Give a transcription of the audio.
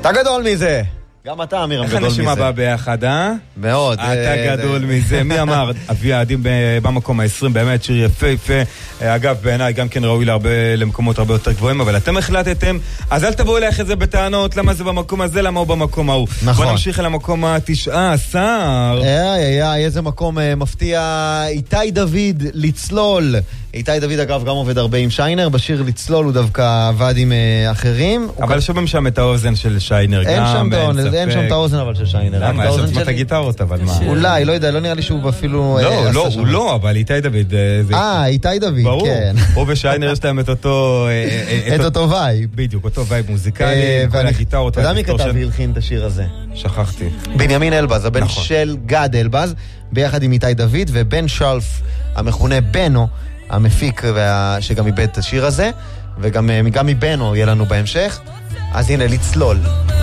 אתה גדול מזה. גם אתה, אמירם, גדול מזה. איך אנשים הבא ביחד, אה? מאוד. אתה גדול מזה. מי אמר? אבי העדים במקום ה-20, באמת שיר יפה. אגב, בעיניי גם כן ראוי למקומות הרבה יותר גבוהים, אבל אתם החלטתם, אז אל תבואו אליך את זה בטענות, למה זה במקום הזה, למה הוא במקום ההוא. נכון. בוא נמשיך אל המקום ה-19. איזה מקום מפתיע. איתי דוד, לצלול. איתי דוד אגב גם עובד הרבה עם שיינר, בשיר לצלול הוא דווקא עבד עם אחרים. אבל שומעים שם את האוזן של שיינר. אין שם את האוזן אבל של שיינר. למה? יש שם את הגיטרות, אבל מה? אולי, לא יודע, לא נראה לי שהוא אפילו... לא, הוא לא, אבל איתי דוד. איתי דוד, כן. הוא ושיינר יש להם את אותו... את אותו וייב. בדיוק, אותו וייב מוזיקלי, כל הגיטרות. אתה יודע מי כתב והלחין את השיר הזה? שכחתי. בנימין אלבז, הבן של גד אלבז, ביחד עם איתי דוד, ובן שלף, המכונה בנו, המפיק שגם איבד את השיר הזה, וגם מבנו יהיה לנו בהמשך. אז הנה, לצלול.